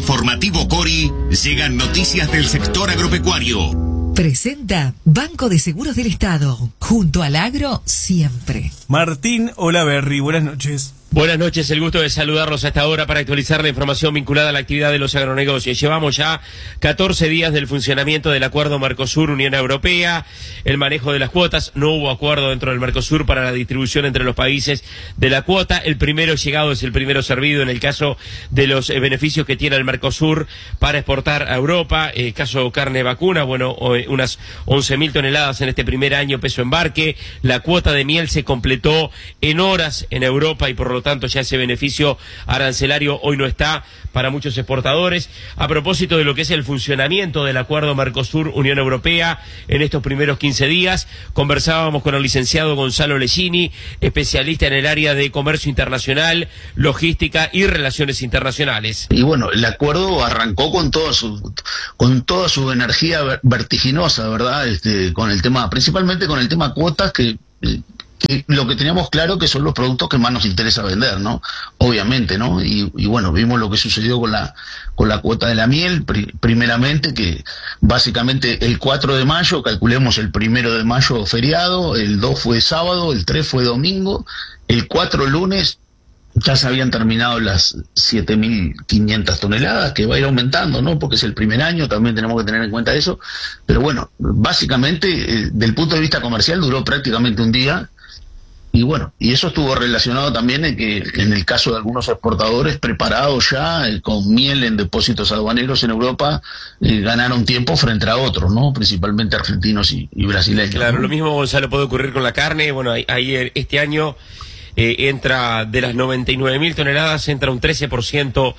Informativo Cori llegan noticias del sector agropecuario. Presenta Banco de Seguros del Estado. Junto al agro, siempre. Martín Olaverri, buenas noches. Buenas noches, el gusto de saludarlos a esta hora para actualizar la información vinculada a la actividad de los agronegocios. Llevamos ya 14 días del funcionamiento del acuerdo Mercosur-Unión Europea, el manejo de las cuotas. No hubo acuerdo dentro del Mercosur para la distribución entre los países de la cuota. El primero llegado es el primero servido en el caso de los beneficios que tiene el Mercosur para exportar a Europa. Caso carne vacuna, bueno, unas 11.000 toneladas en este primer año peso embarque. La cuota de miel se completó en horas en Europa y por lo tanto ya ese beneficio arancelario hoy no está para muchos exportadores. A propósito de lo que es el funcionamiento del acuerdo Mercosur-Unión Europea en estos primeros 15 días, conversábamos con el licenciado Gonzalo Leggini, especialista en el área de comercio internacional, logística y relaciones internacionales. Y bueno, el acuerdo arrancó con toda su energía vertiginosa, ¿verdad? Con el tema, principalmente con el tema cuotas, que lo que teníamos claro que son los productos que más nos interesa vender, ¿no? Obviamente, ¿no? Y bueno, vimos lo que sucedió con la cuota de la miel, primeramente, que básicamente el 4 de mayo, calculemos el 1 de mayo feriado, el 2 fue sábado, el 3 fue domingo, el 4 lunes ya se habían terminado las 7.500 toneladas, que va a ir aumentando, ¿no? Porque es el primer año, también tenemos que tener en cuenta eso. Pero bueno, básicamente, del punto de vista comercial, duró prácticamente un día. Y bueno, y eso estuvo relacionado también en que en el caso de algunos exportadores preparados ya con miel en depósitos aduaneros en Europa, ganaron tiempo frente a otros, ¿no? Principalmente argentinos y brasileños. Claro, ¿no? Lo mismo, Gonzalo, puede ocurrir con la carne. Bueno, ahí este año entra de las 99.000 toneladas, entra un 13%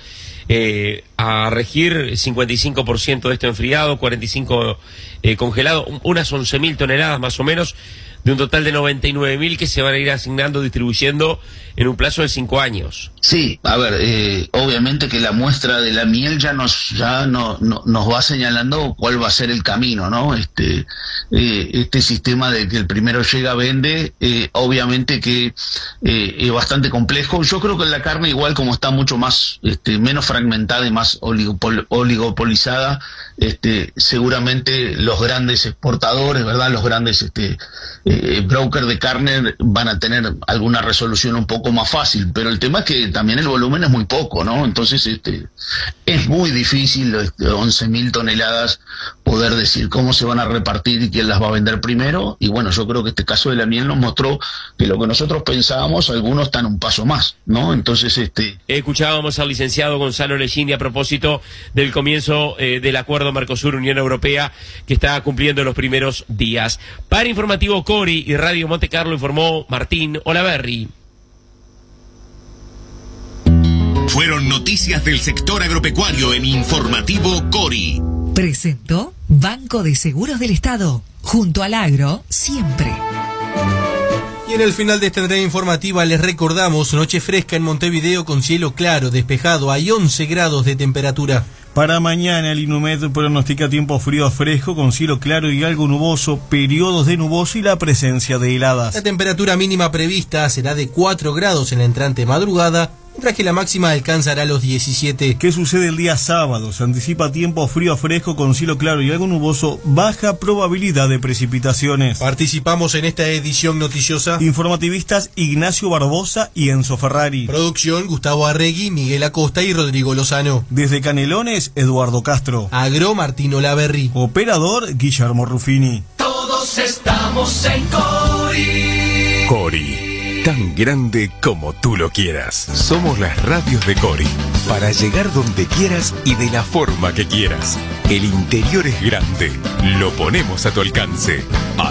a regir, 55% de esto enfriado, 45% congelado, unas 11.000 toneladas más o menos, de un total de 99.000 que se van a ir asignando, distribuyendo en un plazo de 5 años. Sí, a ver, obviamente que la muestra de la miel ya nos va señalando cuál va a ser el camino, ¿no? Este sistema de que el primero llega, vende, obviamente que es bastante complejo. Yo creo que la carne, igual como está mucho más, menos fragmentada y más oligopolizada, seguramente los grandes exportadores, ¿verdad? Los grandes brokers de carne van a tener alguna resolución un poco más fácil, pero el tema es que también el volumen es muy poco, ¿no? Entonces es muy difícil 11.000 toneladas poder decir cómo se van a repartir y quién las va a vender primero. Y bueno, yo creo que este caso de la miel nos mostró que lo que nosotros pensábamos, algunos están un paso más, ¿no? Entonces escuchábamos al licenciado Gonzalo Leggini a propósito del comienzo del acuerdo Mercosur-Unión Europea que está cumpliendo los primeros días. Para Informativo Cori y Radio Monte Carlo informó Martín Olaverri. Fueron noticias del sector agropecuario en Informativo Cori. Presentó Banco de Seguros del Estado. Junto al agro, siempre. Y en el final de esta entrega informativa les recordamos noche fresca en Montevideo con cielo claro, despejado, hay 11 grados de temperatura. Para mañana el Inumet pronostica tiempo frío a fresco con cielo claro y algo nuboso, periodos de nuboso y la presencia de heladas. La temperatura mínima prevista será de 4 grados en la entrante madrugada, mientras que la máxima alcanzará los 17. ¿Qué sucede el día sábado? Se anticipa tiempo frío a fresco con cielo claro y algo nuboso, baja probabilidad de precipitaciones. Participamos en esta edición noticiosa informativistas Ignacio Barbosa y Enzo Ferrari. Producción Gustavo Arregui, Miguel Acosta y Rodrigo Lozano. Desde Canelones, Eduardo Castro. Agro, Martín Olaverri. Operador, Guillermo Ruffini. Todos estamos en Cori. Cori, tan grande como tú lo quieras. Somos las radios de Cori, para llegar donde quieras y de la forma que quieras. El interior es grande, lo ponemos a tu alcance.